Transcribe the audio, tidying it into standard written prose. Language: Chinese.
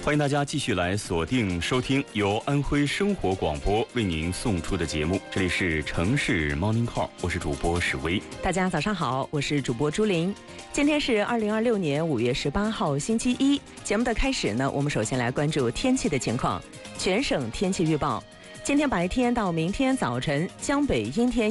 欢迎大家继续来锁定收听由安徽生活广播为您送出的节目，这里是城市 Morning Call， 我是主播史威。 大家早上好，我是主播朱琳。今天是2026年5月18号星期一。节目的开始呢，我们首先来关注天气的情况。全省天气预报：今天白天到明天早晨，江北阴天